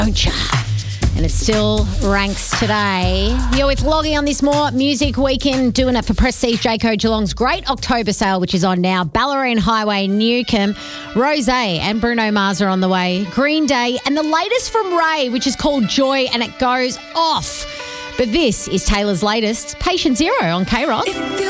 don't ya? And it still ranks today. You're with Loggy on this More Music Weekend, doing it for Prestige Jayco Geelong's great October sale, which is on now. Ballerine Highway, Newcomb, Rosé and Bruno Mars are on the way. Green Day and the latest from Ray, which is called Joy, and it goes off. But this is Taylor's latest, Patient Zero on K-Rock.